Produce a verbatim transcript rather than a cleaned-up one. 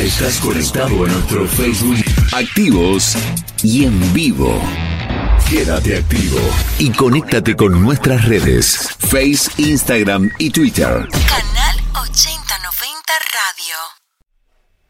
estás conectado a nuestro Facebook. Activos y en vivo. Quédate activo y conéctate con nuestras redes, Face, Instagram y Twitter.